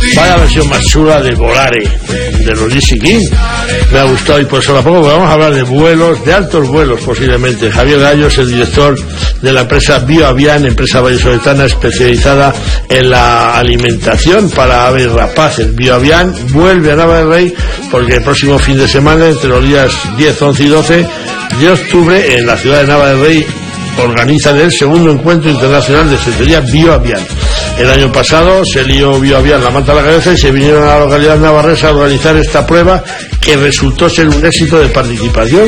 Vaya versión más chula de Volare, de los Gypsy Kings. Me ha gustado y por eso la pongo, porque vamos a hablar de vuelos, de altos vuelos posiblemente. Javier Gallo es el director de la empresa BioAvian, empresa vallisoletana especializada en la alimentación para aves rapaces. BioAvian vuelve a Nava del Rey porque el próximo fin de semana, entre los días 10, 11 y 12 de octubre, en la ciudad de Nava del Rey, organizan el segundo encuentro internacional de cestería BioAvian. El año pasado se lió BioAvian la manta a la cabeza y se vinieron a la localidad navarresa a organizar esta prueba que resultó ser un éxito de participación